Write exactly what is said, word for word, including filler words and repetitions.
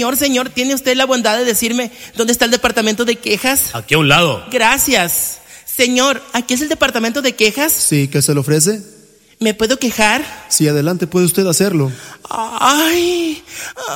señor, señor, ¿tiene usted la bondad de decirme dónde está el departamento de quejas? Aquí a un lado. Gracias. Señor, ¿aquí es el departamento de quejas? Sí, ¿qué se le ofrece? ¿Me puedo quejar? Sí, adelante, puede usted hacerlo. Ay...